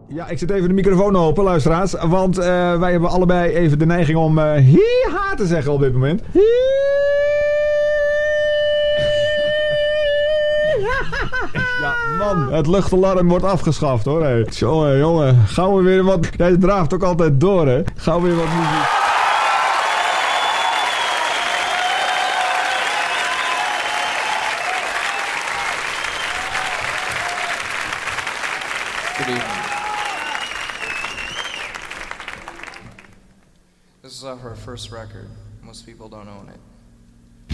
Ja, ik zet even de microfoon open, luisteraars. Want wij hebben allebei even de neiging om hi-ha te zeggen op dit moment. Ja, man. Het luchtalarm wordt afgeschaft, hoor. Hey. Jongen. Gauw weer wat... Jij draaft ook altijd door, hè. Gauw weer wat muziek. Good evening. This is our first record. Most people don't own it.